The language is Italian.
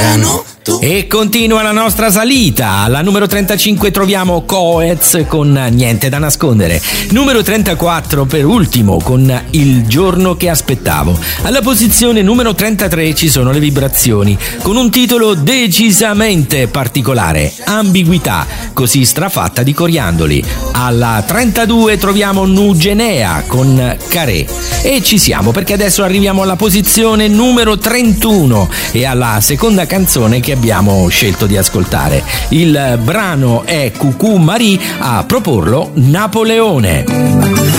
Erano tu. E continua la nostra salita. Alla numero 35 troviamo Coez con Niente da nascondere. Numero 34 per ultimo con Il giorno che aspettavo. Alla posizione numero 33 ci sono Le vibrazioni con un titolo decisamente particolare, Ambiguità, così strafatta di coriandoli. Alla 32 troviamo Nugenea con Carè. E ci siamo, perché adesso arriviamo alla posizione numero 31 e alla seconda canzone che abbiamo scelto di ascoltare. Il brano è Coucou Marie, a proporlo Napoleone.